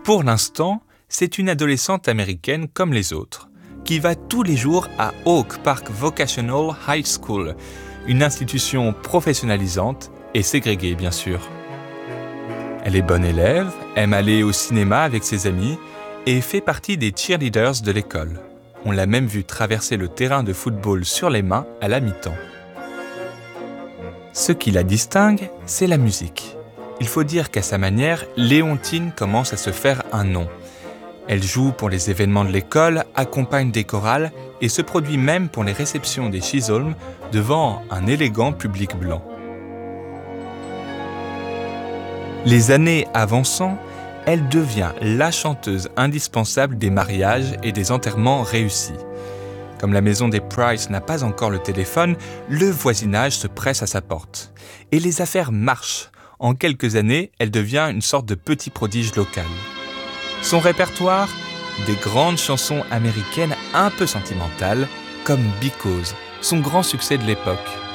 Pour l'instant, c'est une adolescente américaine comme les autres, qui va tous les jours à Oak Park Vocational High School, une institution professionnalisante et ségrégée bien sûr. Elle est bonne élève, aime aller au cinéma avec ses amis et fait partie des cheerleaders de l'école. On l'a même vue traverser le terrain de football sur les mains à la mi-temps. Ce qui la distingue, c'est la musique. Il faut dire qu'à sa manière, Léontine commence à se faire un nom. Elle joue pour les événements de l'école, accompagne des chorales et se produit même pour les réceptions des Chisholm devant un élégant public blanc. Les années avançant, elle devient la chanteuse indispensable des mariages et des enterrements réussis. Comme la maison des Price n'a pas encore le téléphone, le voisinage se presse à sa porte. Et les affaires marchent. En quelques années, elle devient une sorte de petit prodige local. Son répertoire, des grandes chansons américaines un peu sentimentales, comme Because, son grand succès de l'époque.